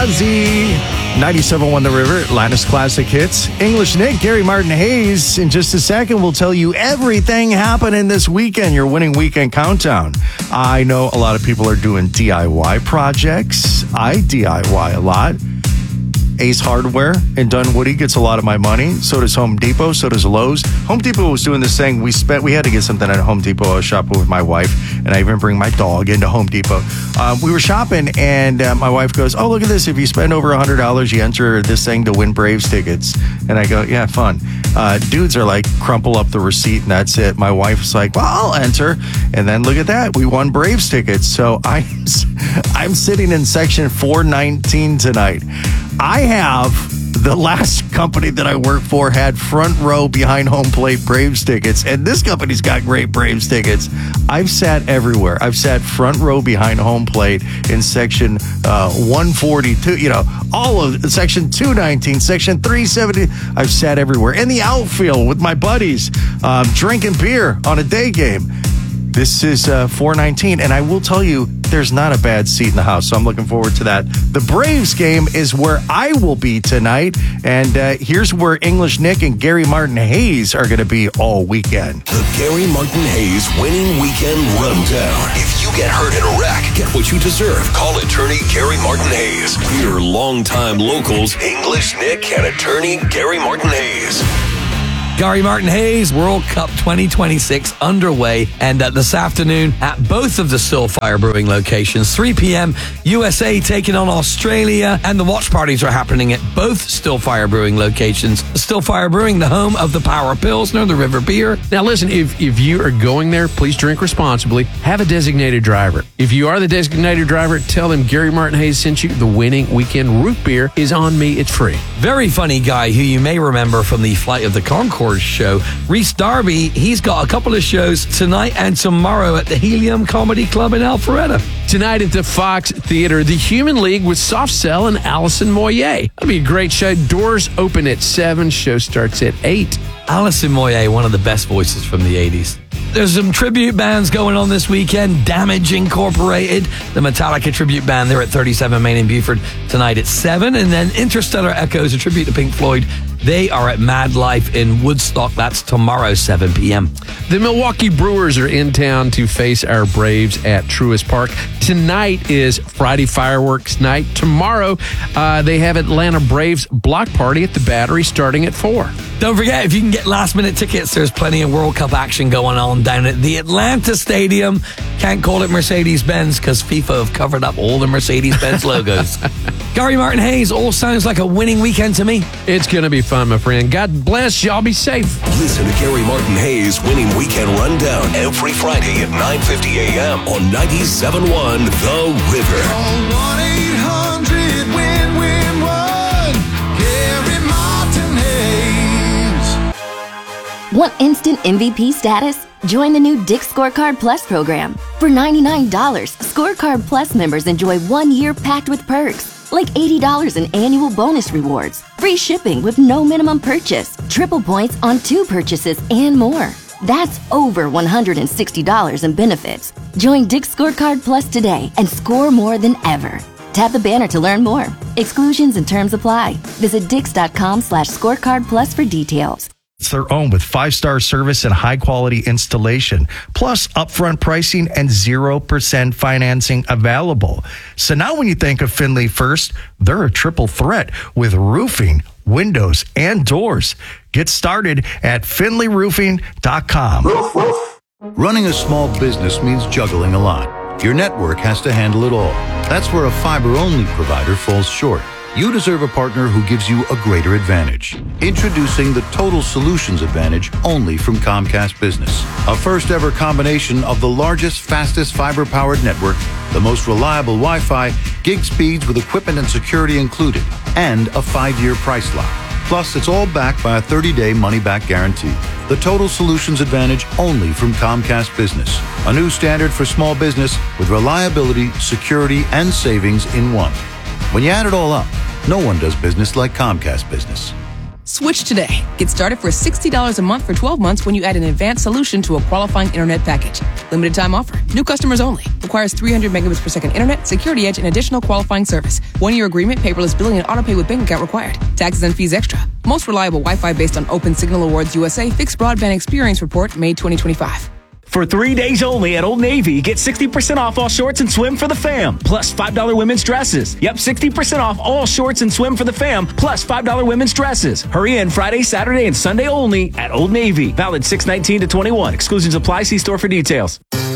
Ozzy. 97.1 The River, Atlantis Classic Hits. English Nick, Gary Martin Hayes. In just a second, we'll tell you everything happening this weekend, your winning weekend countdown. I know a lot of people are doing DIY projects. I DIY a lot. Ace Hardware in Dunwoody gets a lot of my money. So does Home Depot. So does Lowe's. Home Depot was doing this thing. We had to get something at Home Depot. I was shopping with my wife, and I even bring my dog into Home Depot. We were shopping, and my wife goes, "Oh, look at this! If you spend over $100, you enter this thing to win Braves tickets." And I go, "Yeah, fun." Dudes are like, crumple up the receipt, and that's it. My wife's like, "Well, I'll enter," and then look at that, we won Braves tickets. So I'm sitting in section 419 tonight. I have the last company that I worked for had front row behind home plate Braves tickets, and this company's got great Braves tickets. I've sat everywhere. I've sat front row behind home plate in section 142, all of section 219, section 370. I've sat everywhere. In the outfield with my buddies, drinking beer on a day game. This is 419, and I will tell you, there's not a bad seat in the house, so I'm looking forward to that. The Braves game is where I will be tonight, and here's where English Nick and Gary Martin Hayes are going to be all weekend. The Gary Martin Hayes Winning Weekend Rundown. If you get hurt in a wreck, get what you deserve. Call attorney Gary Martin Hayes. Your longtime locals, English Nick and attorney Gary Martin Hayes. Gary Martin Hayes, World Cup 2026 underway, and this afternoon at both of the Stillfire Brewing locations, 3 p.m., USA taking on Australia, and the watch parties are happening at both Stillfire Brewing locations. Stillfire Brewing, the home of the Power Pilsner, the River Beer. Now listen, if you are going there, please drink responsibly. Have a designated driver. If you are the designated driver, tell them Gary Martin Hayes sent you. The Winning Weekend Root Beer is on me. It's free. Very funny guy who you may remember from the Flight of the Conchords show, Reese Darby. He's got a couple of shows tonight and tomorrow at the Helium Comedy Club in Alpharetta. Tonight at the Fox Theater, The Human League with Soft Cell and Alison Moyer. That'll be a great show. Doors open at 7. Show starts at 8. Alison Moyer, one of the best voices from the 80s. There's some tribute bands going on this weekend. Damage Incorporated, the Metallica tribute band. They're at 37 Main in Beaufort tonight at 7. And then Interstellar Echoes, a tribute to Pink Floyd. They are at Mad Life in Woodstock. That's tomorrow, 7 p.m. The Milwaukee Brewers are in town to face our Braves at Truist Park. Tonight is Friday Fireworks Night. Tomorrow, they have Atlanta Braves block party at the Battery starting at 4. Don't forget, if you can get last-minute tickets, there's plenty of World Cup action going on down at the Atlanta Stadium. Can't call it Mercedes-Benz because FIFA have covered up all the Mercedes-Benz logos. Gary Martin Hayes, all sounds like a winning weekend to me. It's going to be fun, my friend. God bless. Y'all be safe. Listen to Gary Martin Hayes Winning Weekend Rundown every Friday at 9:50 a.m. on 97.1 The River. Call 1-800-WIN-WIN-1. Gary Martin Hayes. Want instant MVP status? Join the new Dick's Scorecard Plus program. For $99, Scorecard Plus members enjoy 1 year packed with perks, like $80 in annual bonus rewards, free shipping with no minimum purchase, triple points on 2 purchases, and more. That's over $160 in benefits. Join Dick's Scorecard Plus today and score more than ever. Tap the banner to learn more. Exclusions and terms apply. Visit dix.com/scorecardplus for details. It's their own with 5-star service and high-quality installation, plus upfront pricing and 0% financing available. So now when you think of Finley First, they're a triple threat with roofing, windows, and doors. Get started at finleyroofing.com. Running a small business means juggling a lot. Your network has to handle it all. That's where a fiber-only provider falls short. You deserve a partner who gives you a greater advantage. Introducing the Total Solutions Advantage only from Comcast Business. A first-ever combination of the largest, fastest fiber-powered network, the most reliable Wi-Fi, gig speeds with equipment and security included, and a 5-year price lock. Plus, it's all backed by a 30-day money-back guarantee. The Total Solutions Advantage only from Comcast Business. A new standard for small business with reliability, security, and savings in one. When you add it all up, no one does business like Comcast Business. Switch today. Get started for $60 a month for 12 months when you add an advanced solution to a qualifying internet package. Limited time offer. New customers only. Requires 300 megabits per second internet, security edge, and additional qualifying service. 1-year agreement, paperless billing, and autopay with bank account required. Taxes and fees extra. Most reliable Wi-Fi based on Open Signal Awards USA Fixed Broadband Experience Report, May 2025. For 3 days only at Old Navy, get 60% off all shorts and swim for the fam, plus $5 women's dresses. Yep, 60% off all shorts and swim for the fam, plus $5 women's dresses. Hurry in Friday, Saturday, and Sunday only at Old Navy. Valid 6/19 to 21. Exclusions apply. See store for details.